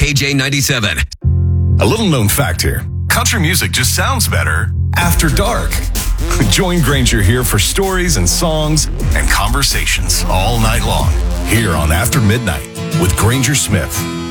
KJ97. A little known fact here. Country music just sounds better after dark. Join Granger here for stories and songs and conversations all night long here on After Midnight with Granger Smith.